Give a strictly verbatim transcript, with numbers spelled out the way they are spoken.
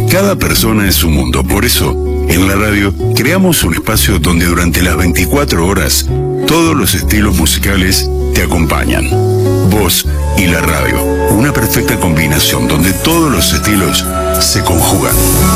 Cada persona es un mundo, por eso, en la radio, creamos un espacio donde durante las veinticuatro horas, todos los estilos musicales te acompañan. Vos y la radio, una perfecta combinación donde todos los estilos se conjugan.